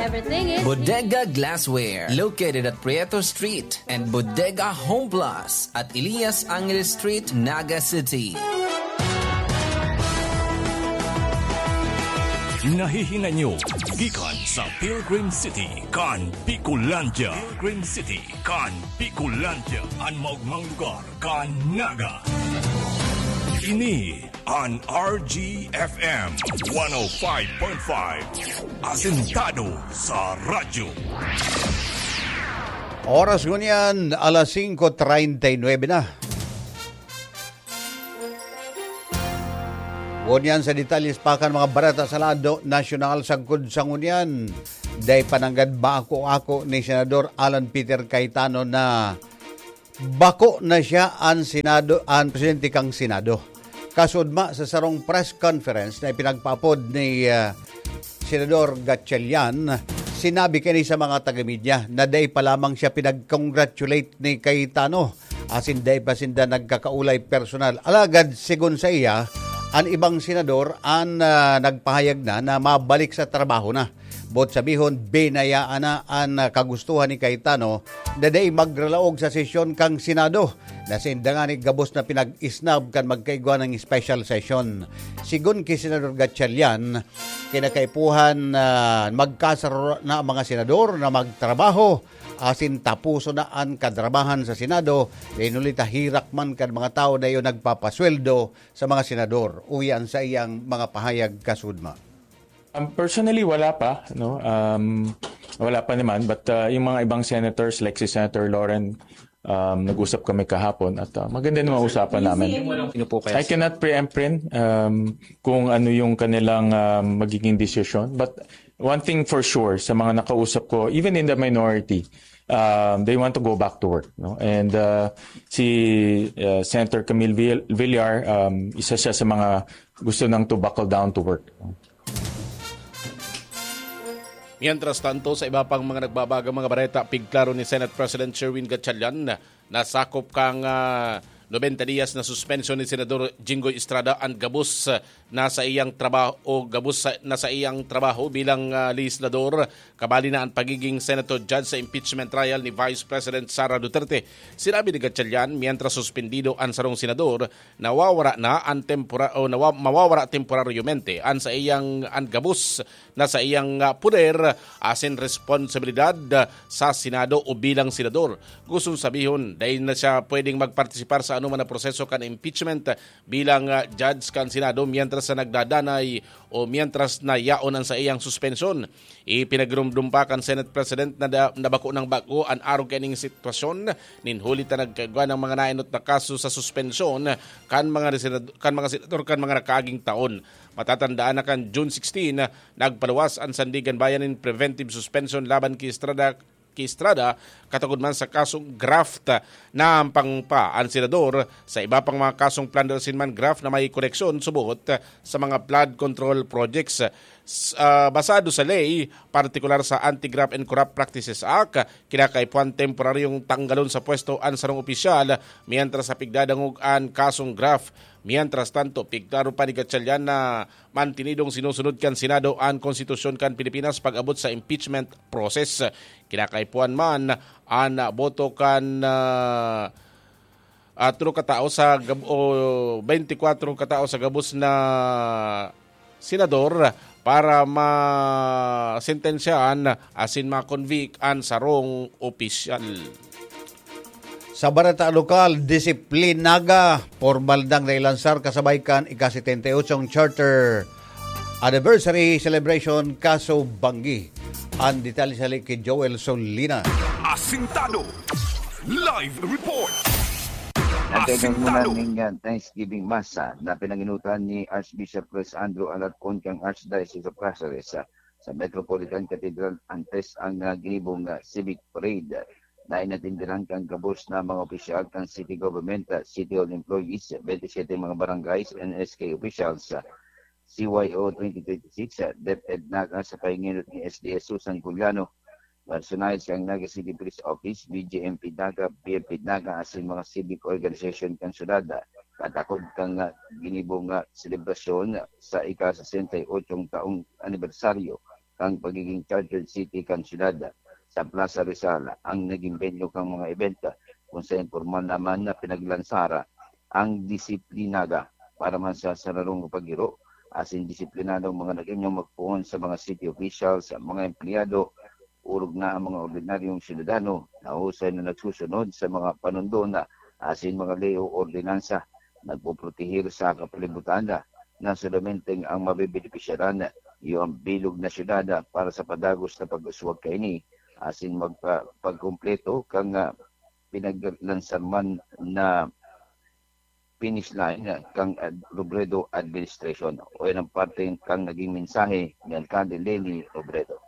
everything is Bodega Glassware, located at Prieto Street, and Bodega Home Plus at Elias Angeles Street, Naga City. Nahihinga nyo, gikan sa Pilgrim City, kan Picolandia. Pilgrim City, kan Picolandia. Ang maugmang lugar, kan Naga. Ini ang RGFM 105.5. Asentado sa radyo. Oras ngunyan, alas 5:39 na. Ngunyan sa detalyes pakan mga barata sa lado nasyonal sagkod sa ngunyan. Day pananggad ba ako ni Senador Alan Peter Cayetano na bako na siya ang presidente kang Senado. Kasudma sa sarong press conference na ipinagpapod ni Senador Gatchalian, sinabi kini sa mga taga-media na day pa lamang siya pinag-congratulate ni Cayetano. Asin day pa sinda nagkakaulay personal. Alagad, sigun sa iya, ang ibang senador ang nagpahayag na mabalik sa trabaho na. Bot sabihon, binayaan na ang kagustuhan ni Cayetano na day magralaog sa sesyon kang Senado. Nasinda nga ni gabos na pinag-isnab kan magkaigwa ng special session. Sigun kay Senador Gatchalian, kinakaipuhan magkasaro na ang mga senador na magtrabaho asin tapuso na ang kadrabahan sa Senado, inulita hirak man kan mga tao na yun nagpapasweldo sa mga senador. Uyan sa iyang mga pahayag kasudma. Personally, wala pa. No? Wala pa naman. But yung mga ibang senators, like si Senator Lauren, nag-usap kami kahapon at maganda naman usapan namin. I cannot preempt kung ano yung kanilang magiging decision. But one thing for sure, sa mga nakausap ko, even in the minority, they want to go back to work. No? And si Senator Camille Villar, isa siya sa mga gusto nang to buckle down to work. Mientras tanto, sa iba pang mga nagbabagang mga bareta, pigklaro ni Senate President Sherwin Gatchalian na sakop kang 90 días na suspension ni Senador Jinggoy Estrada ang gabos na sa iyang trabaho bilang legislador, kabali na ang pagiging Senator Judge sa impeachment trial ni Vice President Sara Duterte. Sinabi ni Gatchalian, mientras suspendido ang sarong senador, mawawara temporaryamente ang sa iyang gabos na sa iyang poder asin responsibilidad sa Senado o bilang senador. Gustong sabihon, dahil na siya pwedeng magpartisipar sa anuman na proseso kan impeachment bilang judge kan Senado mientras sa nagdadanay o mientras na yaon ang sa iyang suspensyon. Ipinagrumdumpa kan Senate President na nabako ng bago ang arog kaning sitwasyon ninhuli ta nagkagwa ng mga nainot na kaso sa suspensyon kan mga senador kan mga nakaaging taon. Matatandaan na kan June 16 nagpaluwas ang Sandigan Bayan in preventive suspension laban kay Estrada katugod man sa kasong graft na pangpa ang senador sa iba pang mga kasong plunder man graft na may koreksyon subot sa mga flood control projects. Basado sa ley, partikular sa Anti-Graft and Corrupt Practices Act, kinakaipuan temporaryong tanggalon sa pwesto ang sarong opisyal mientras sa pigdadangog ang kasong graft. Mientras tanto, pigklaro pa ni Gatchalian na mantinidong sinusunod kan Senado ang konstitusyon kan Pilipinas pag-abot sa impeachment process. Kinakaipuan man ang boto kan 3 katao sa 24 katao sa gabos na senador para masentensyahan asin ma-convict ang sarong opisyal. Sa barata lokal, disiplinaga, formal dang nailansar kasabay kan ika-78 Charter Anniversary Celebration Kaso Banggi. Ang detalye sa kay Joel Solina. Asintado Live Report. Nagdagang muna ng Thanksgiving Masa na pinanginutan ni Archbishop Chris Andrew Alarcon kang Archdiocese of Cáceres sa Metropolitan Cathedral antes ang ginibong civic parade na inatindiran kang gabos na mga opisyal kang city government, city hall employees, 27 mga barangays and SK officials. CYO 2026, DepEd Naga sa pahinginot ni SDS Susan Culiano, personalis kang Naga City Police Office, BJMP Naga, PMP Naga, asin mga civic organization kang syudad, katakod kang ginibong selebrasyon sa ika-68 taong anibersaryo kang pagiging chartered city kang syudad sa Plaza Rizal ang naging venue kang mga event kung sa informal naman na pinaglansara ang disiplinada para man sa sararong paggiro asin disiplinadong mga nag-inyong magpuon sa mga city officials, sa mga empleyado, urog na ang mga ordinaryong syudadano na husay na nagsusunod sa mga panundo na asin mga leo ordinansa nagpoprotehir sa kapalibutan na solamenteng ang mabibenepisyaran yung bilog na syudad para sa padagos na pag-uswag kaini asin pagkumpleto kang pinaglansarman na finish line kang Robredo administration o yan ang parte kang naging mensahe ni Alcalde Leni Robredo.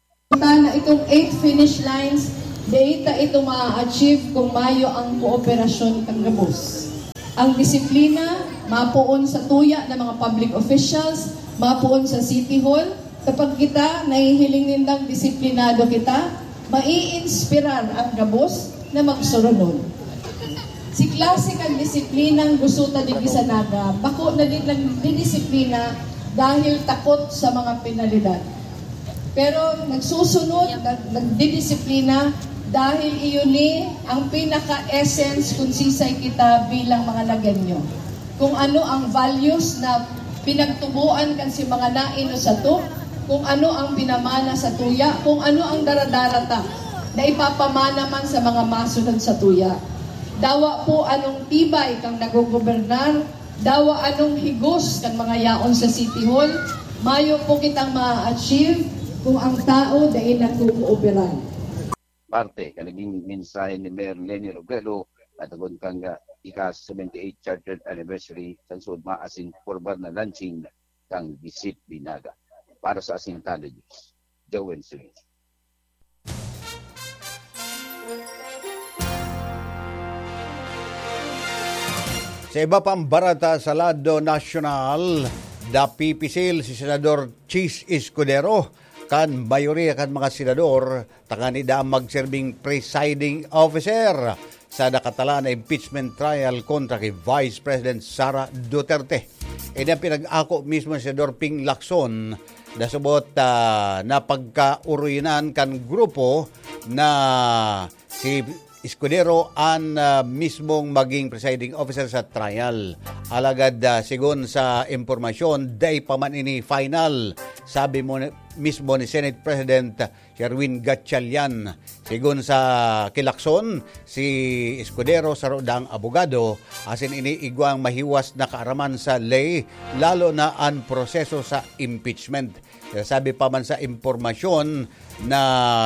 Na itong 8 finish lines, data ito ma-achieve kung mayo ang kooperasyon kang gabos. Ang disiplina, mapuon sa tuya ng mga public officials, mapuon sa City Hall. Kapag kita nahihiling nindang disiplinado kita, mai-inspirar ang gabos na magsurunod. Si klase kang disiplinang gusto ta di gisanaga, bako na din lang disiplina dahil takot sa mga penalidad. Pero nagsusunod, nagdidisiplina dahil iyon ni ang pinaka-essence kung sisay kita bilang mga laganyo. Kung ano ang values na pinagtubuan kan si mga naino sa to, kung ano ang pinamana sa tuya, kung ano ang daradarata na ipapamana man sa mga masunod sa tuya. Dawa po anong tibay kang nagogobernar, dawa anong higos kang mga yaon sa City Hall, mayo po kitang ma-achieve kung ang tao dahil nagkukooperan. Parte, kanaging mensahe ni Mayor Leni Robredo at agon kang ika-78 Chartered Anniversary sa sudma asin formal na launching kang disiplinada. Para sa Asintado News, Joel Smith. Sa iba pang barata sa lado nasyonal, napipisil si Senador Chis Escudero kan mayoriya kan mga senador tanganida magserbing presiding officer sa nakatala na impeachment trial kontra kay Vice President Sara Duterte. Ina pinag-ako mismo si Senador Ping Lacson na subot na pagkaurinan kan grupo na si Escudero ang mismong maging presiding officer sa trial. Alagad sigon sa impormasyon, day pa man ini final. Sabi mo mismo ni Senate President Sherwin Gatchalian. Sigon sa kilakson, si Escudero sa rodang abogado, asin ini igwang mahiwas na kaaraman sa lay, lalo na ang proseso sa impeachment. Sabi pa man sa impormasyon na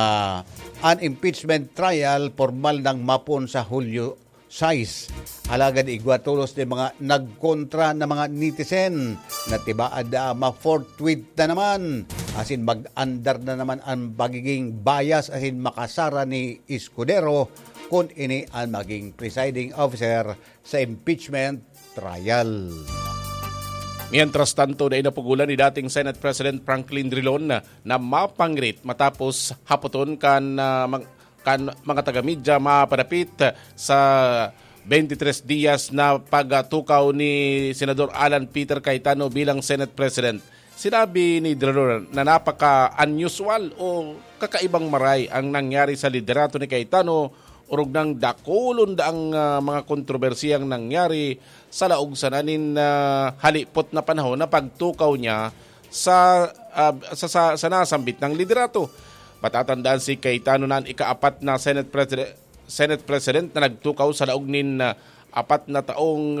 ang impeachment trial formal ng mapon sa Hulyo 6. Alagad igwatulos ng mga nagkontra na mga netizen na tibaad ma-forthwith na naman. Asin mag-andar na naman ang pagiging bias asin makasara ni Escudero kung ini ang maging presiding officer sa impeachment trial. Mientras tanto, na inapugulan ni dating Senate President Franklin Drilon na mapangrit matapos hapoton kan mga taga-media mapadapit sa 23 dias na pagtukaw ni Senador Alan Peter Cayetano bilang Senate President. Sinabi ni Drilon na napaka-unusual o kakaibang maray ang nangyari sa liderato ni Cayetano urog ng dakulon daang mga kontrobersiyang nangyari sa laog sananin halipot na panahon na pagtukaw niya sa nasambit ng liderato. Patatandaan si Cayetano na ika-4 na Senate President na nagtukaw sa laog nin 4 na taong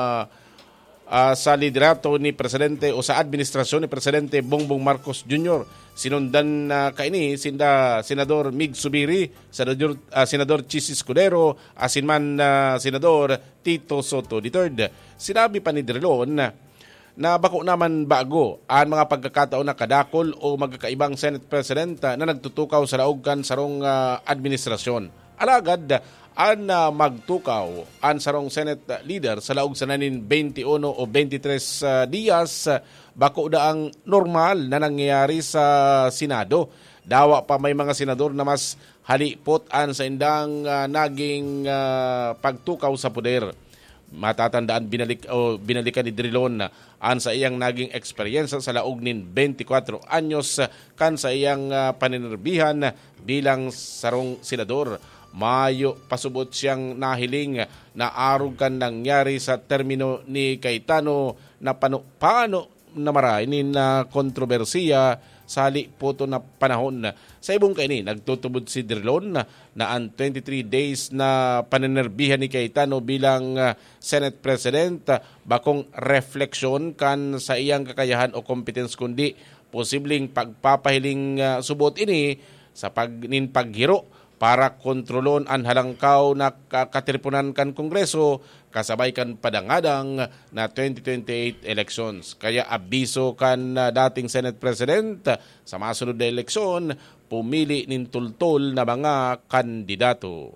sa liderato ni Presidente o sa administrasyon ni Presidente Bongbong Marcos Jr. Sinundan kaini sinda Senador Mig Subiri, Senador Chis Escudero, asinman Senador Tito Soto III. Sinabi pa ni Drilon na bako naman bago ang mga pagkakataon na kadakol o magkakaibang Senate President na nagtutukaw sa laogan sarong administrasyon. Alagad ang magtukaw ang sarong Senate leader sa laog sa nanin 21 o 23 dias bako da ang normal na nangyayari sa Senado. Dawa pa may mga senador na mas halipot an sa indang naging pagtukaw sa poder. Matatandaan binalikan ni Drilon an sa iyang naging eksperyensa sa laog nin 24 anyos kan sa iyang paninirbihan bilang sarong senador. Mayo pasubot siyang nahiling na arog kan nangyari sa termino ni Cayetano na paano na marainin na kontrobersiya sa puto na panahon. Sa ibong kaini, nagtutubod si Drilon na ang 23 days na paninirbihan ni Cayetano bilang Senate President bakong refleksyon kan sa iyang kakayahan o competence kundi posibleng pagpapahiling subot ini sa paghiro para kontrolon ang halangkaw na katripunan kan Kongreso kasabay kan padangadang na 2028 elections. Kaya abiso kan dating Senate President sa masunod na eleksyon, pumili nin tultol na mga kandidato.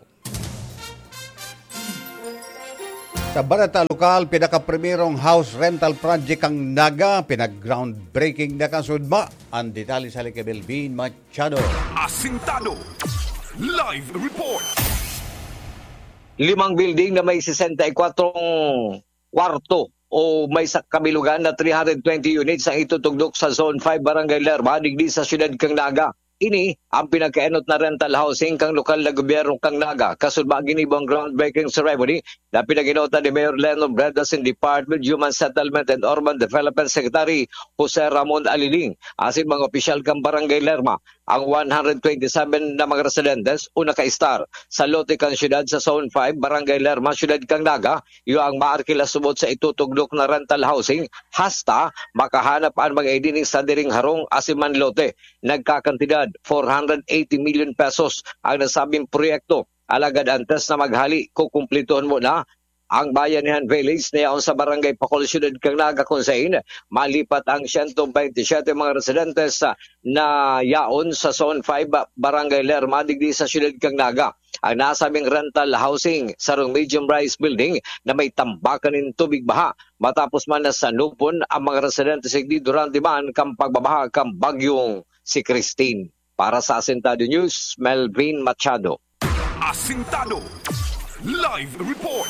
Sa Barata Lokal, pinaka-primerong house rental project ang Naga, pinag-groundbreaking na kasudma. Ang detalye sa Belvin Machado. Asintado. Live report. 5 building na may 64 kwarto o may kabilugan na 320 units ang itutugdok sa Zone 5 Barangay Lerma, digdi sa siyudad kang Naga. Ini ang pinakaenot na rental housing kang lokal na gobyerno kang Naga. Kasudma ginibang groundbreaking ceremony na pinaginota ni Mayor Leno Bredas in Department Human Settlement and Urban Development Secretary Jose Ramon Aliling. Asin mga opisyal kang Barangay Lerma, ang 127 na mga residentes o naka-star sa lote kang syudad sa Zone 5 Barangay Lerma, syudad kang Naga, iyo ang maarkila subot sa itutugdok na rental housing hasta makahanap ang mga edining sa diring harong asiman lote. Nagkakantidad 480 million pesos ang nasabing proyekto. Alagad antes na maghali, kukumplituhan mo na ang Bayanihan Village na yaon sa Barangay Pacol, syudad kang Naga kung saan malipat ang 127 mga residentes na yaon sa Zone 5 Barangay Lerma, digdi sa syudad kang Naga. Ang nasabing rental housing sarong medium rise building na may tambakan ng tubig baha matapos man na sanupon ang mga residentes sigdi durante man kang pagbabaha kang bagyong si Christine. Para sa Asintado News, Melvin Machado. Asintado. Live report.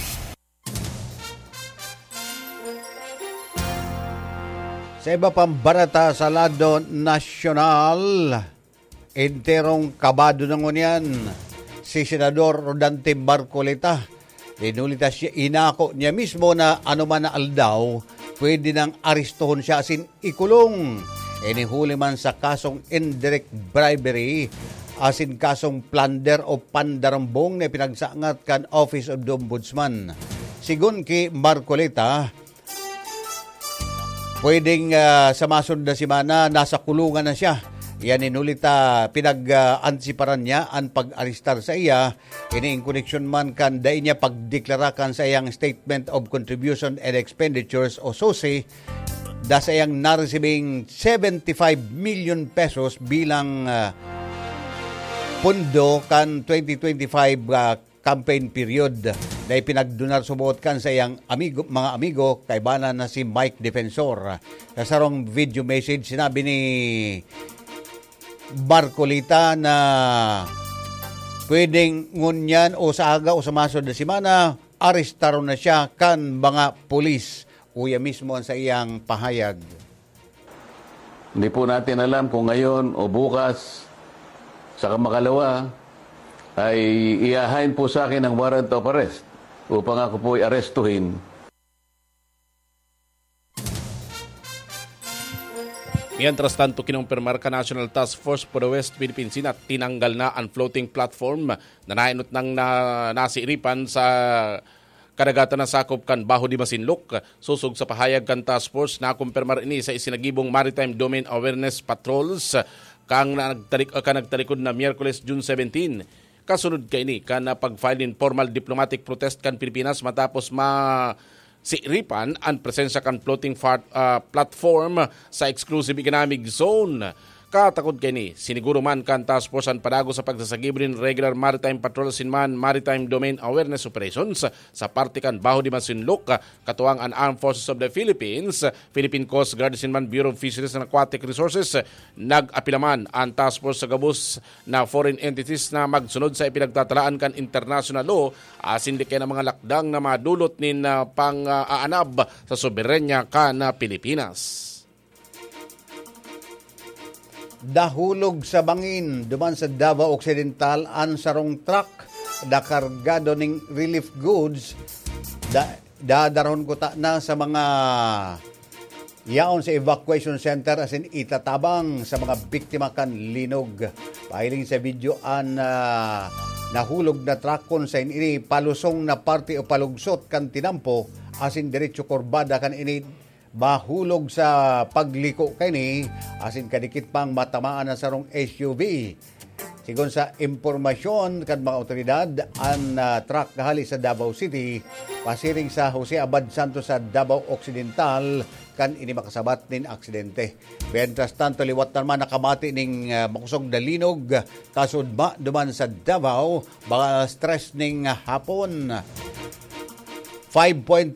Sa iba pang barata sa lado nasyonal, enterong kabado ng unyan, si Senador Rodante Marcoleta. Inulita siya, inako niya mismo na anuman na aldaw, pwede nang aristohon siya asin ikulong. Inihuli man sa kasong indirect bribery, asin kasong plunder o pandarambong na pinagsangat kan Office of the Ombudsman. Sigun ki Marcoleta, pwedeng sa masunod na simana, nasa kulungan na siya. Yan inulita, pinag-ansiparan niya ang pag-aristar sa iya. In connection man kan dahil niya pagdeklarakan sa iyang Statement of Contribution and Expenditures o SOSE, da sa iyang naresibing 75 million pesos bilang pundo kan 2025 campaign period na ipinagdunar subot kan sa iyang mga amigo kay bana na si Mike Defensor. Sa sarong video message, sinabi ni Marcolita na pwedeng ngunyan o sa aga o sa masod na simana, arestaron na siya kan mga pulis. Uya mismo sa iyang pahayag. Hindi po natin alam kung ngayon o bukas sa makalawa ay iahain po sa akin ang warrant of arrest upang ako po i-arestuhin. Mientras tanto, kinumpirmar ka National Task Force for the West Philippine Sea na tinanggal na ang floating platform na nainot ng nasiripan sa kadagatan na sakop kan Baho di Masinloc. Susog sa pahayag kan Task Force na kumpirmar ini sa isinagibong Maritime Domain Awareness Patrols kang nagtalikod na Miyerkules, June 17. Kasunod ka ini kan pag-file in formal diplomatic protest kan Pilipinas matapos siripan ang presensya kan floating platform sa exclusive economic zone Katakod kini siniguro man kan task force an padago sa pagsasagibrin regular maritime patrols in man maritime domain awareness operations sa parte kan baho di masinlok katuang an Armed Forces of the Philippines, Philippine Coast Guard in man Bureau of Fisheries and Aquatic Resources. Nag-apilaman ang task force sa gabos na foreign entities na magsunod sa ipinagtatalaan kan international law asin di kay na mga lakdang na madulot nin pang-aanab sa soberenya kan Pilipinas. Dahulog sa bangin duman sa Davao Occidental ang sarong truck na kargado ning relief goods dadarahon ko ta na sa mga yaon sa evacuation center asin itatabang sa mga biktima kan linog. Pahiling sa video an nahulog na truck kon sa ini palusong na parte o palugsot kan tinampo asin diretso kurbada kan ini mahulog sa pagliko kini asin kadikit pang matamaan na sarong SUV. Sigon sa impormasyon kan mga otoridad ang truck kahali sa Davao City pasiring sa Jose Abad Santos sa Davao Occidental kan ini makasabat nin aksidente. Mientras tanto liwat naman nakamati ning makusog na linog kasudma duman sa Davao baka stress ning hapon. 5.3